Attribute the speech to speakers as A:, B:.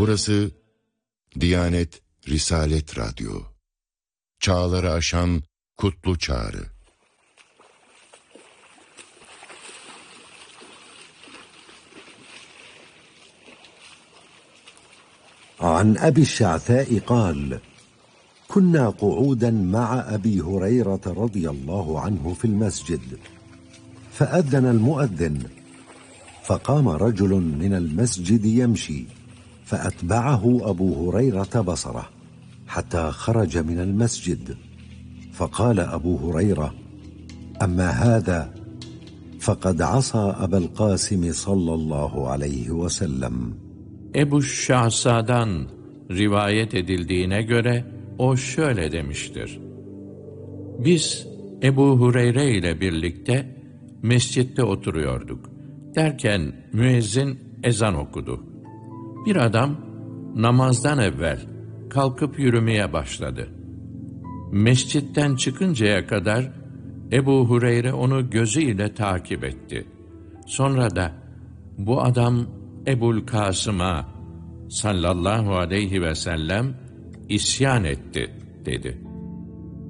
A: Burası Diyanet Risalet Radyo. Çağları aşan kutlu çağrı.
B: عن أبي الشعثاء قال: كنا قعودا مع أبي هريرة رضي الله عنه في المسجد، فأذن المؤذن، فقام رجل من المسجد يمشي، فأتبعه أبو هريرة بصره حتى خرج من المسجد، فقال أبو هريرة: أما هذا فقد عصى أبا القاسم صلى الله عليه وسلم.
C: Ebu Şahsa'dan rivayet edildiğine göre o şöyle demiştir: Biz Ebu Hureyre ile birlikte mescitte oturuyorduk. Derken müezzin ezan okudu. Bir adam namazdan evvel kalkıp yürümeye başladı. Mescitten çıkıncaya kadar Ebu Hureyre onu gözüyle takip etti. Sonra da bu adam Ebul Kasım'a sallallahu aleyhi ve sellem isyan etti dedi.